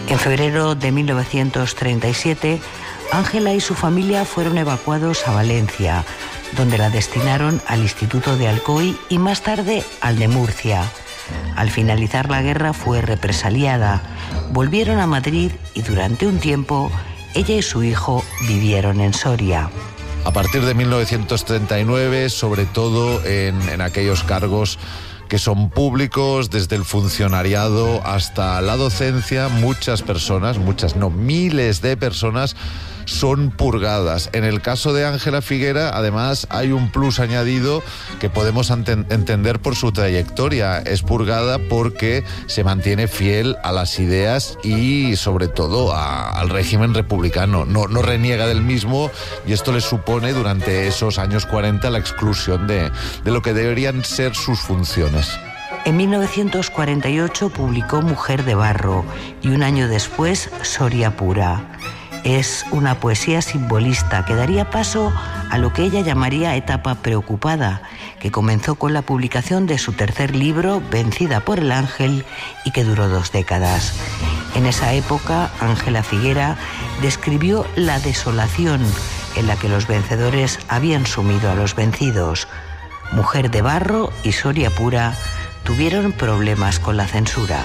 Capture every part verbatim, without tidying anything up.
En febrero de mil novecientos treinta y siete, Ángela y su familia fueron evacuados a Valencia, donde la destinaron al Instituto de Alcoy y más tarde al de Murcia. Al finalizar la guerra fue represaliada. Volvieron a Madrid y durante un tiempo ella y su hijo vivieron en Soria. A partir de mil novecientos treinta y nueve, sobre todo en, en aquellos cargos que son públicos, desde el funcionariado hasta la docencia, muchas personas, muchas no, miles de personas son purgadas. En el caso de Ángela Figuera, además, hay un plus añadido que podemos enten- entender por su trayectoria. Es purgada porque se mantiene fiel a las ideas y, sobre todo, a, al régimen republicano. No, no reniega del mismo y esto le supone, durante esos años cuarenta, la exclusión de, de lo que deberían ser sus funciones. En mil novecientos cuarenta y ocho publicó Mujer de barro y un año después Soria pura. Es una poesía simbolista que daría paso a lo que ella llamaría etapa preocupada, que comenzó con la publicación de su tercer libro, Vencida por el ángel, y que duró dos décadas. En esa época, Ángela Figuera describió la desolación en la que los vencedores habían sumido a los vencidos. Mujer de barro y Soria pura tuvieron problemas con la censura.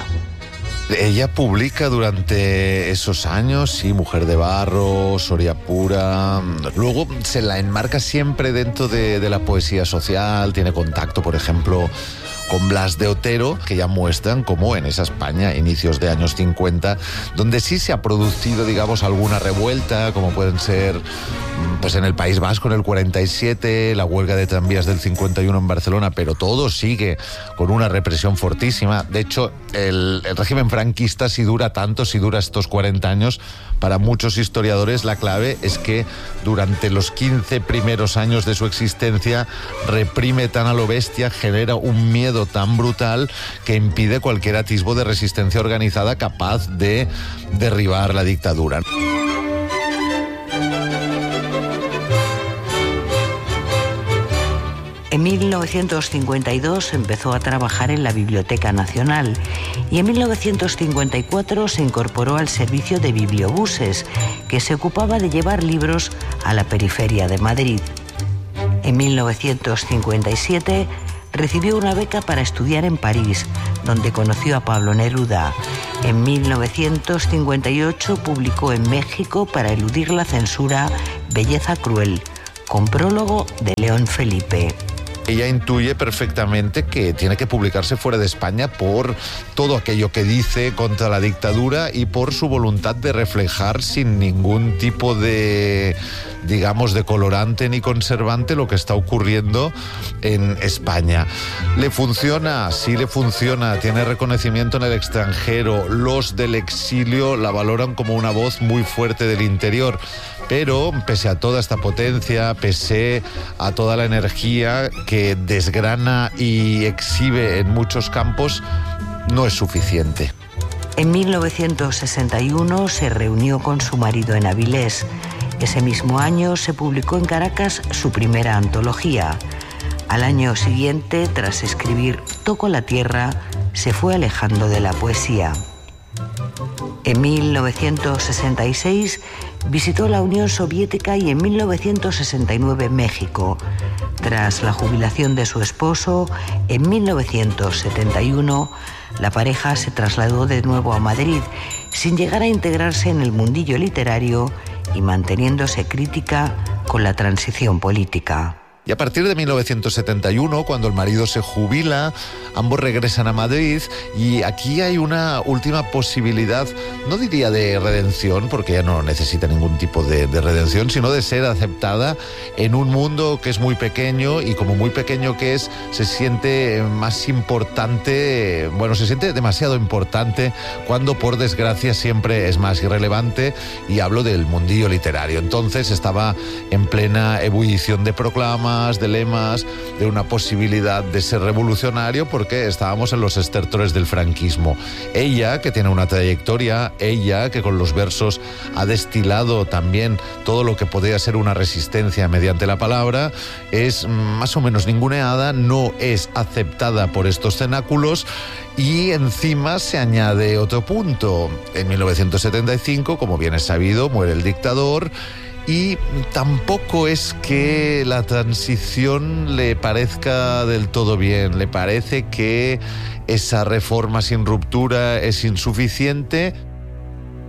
Ella publica durante esos años, sí, Mujer de barro, Soria pura. Luego se la enmarca siempre dentro de, de la poesía social. Tiene contacto, por ejemplo, con Blas de Otero, que ya muestran cómo en esa España, inicios de años cincuenta, donde sí se ha producido, digamos, alguna revuelta, como pueden ser, pues en el País Vasco en el cuarenta y siete, la huelga de tranvías del cincuenta y uno en Barcelona, pero todo sigue con una represión fortísima. De hecho, el, el régimen franquista, si dura tanto, si dura estos cuarenta años, para muchos historiadores la clave es que durante los quince primeros años de su existencia reprime tan a lo bestia, genera un miedo tan brutal que impide cualquier atisbo de resistencia organizada capaz de derribar la dictadura. En mil novecientos cincuenta y dos empezó a trabajar en la Biblioteca Nacional y en mil novecientos cincuenta y cuatro se incorporó al servicio de bibliobuses, que se ocupaba de llevar libros a la periferia de Madrid. En mil novecientos cincuenta y siete recibió una beca para estudiar en París, donde conoció a Pablo Neruda. En mil novecientos cincuenta y ocho publicó en México, para eludir la censura, Belleza cruel, con prólogo de León Felipe. Ella intuye perfectamente que tiene que publicarse fuera de España por todo aquello que dice contra la dictadura y por su voluntad de reflejar sin ningún tipo de, digamos, de colorante ni conservante lo que está ocurriendo en España. ¿Le funciona? Sí le funciona. Tiene reconocimiento en el extranjero. Los del exilio la valoran como una voz muy fuerte del interior. Pero, pese a toda esta potencia, pese a toda la energía que desgrana y exhibe en muchos campos, no es suficiente. En mil novecientos sesenta y uno se reunió con su marido en Avilés. Ese mismo año se publicó en Caracas su primera antología. Al año siguiente, tras escribir Toco la tierra, se fue alejando de la poesía. En mil novecientos sesenta y seis visitó la Unión Soviética y en mil novecientos sesenta y nueve México. Tras la jubilación de su esposo, en mil novecientos setenta y uno, la pareja se trasladó de nuevo a Madrid, sin llegar a integrarse en el mundillo literario y manteniéndose crítica con la transición política. Y a partir de mil novecientos setenta y uno, cuando el marido se jubila, ambos regresan a Madrid y aquí hay una última posibilidad, no diría de redención, porque ella no necesita ningún tipo de, de redención, sino de ser aceptada en un mundo que es muy pequeño y como muy pequeño que es, se siente más importante, bueno, se siente demasiado importante cuando por desgracia siempre es más irrelevante, y hablo del mundillo literario. Entonces estaba en plena ebullición de proclamas, proclamas, de lemas, de una posibilidad de ser revolucionario, porque estábamos en los estertores del franquismo. Ella, que tiene una trayectoria, ella, que con los versos ha destilado también todo lo que podría ser una resistencia mediante la palabra, es más o menos ninguneada, no es aceptada por estos cenáculos. Y encima se añade otro punto. En mil novecientos setenta y cinco, como bien es sabido, muere el dictador, y tampoco es que la transición le parezca del todo bien. Le parece que esa reforma sin ruptura es insuficiente.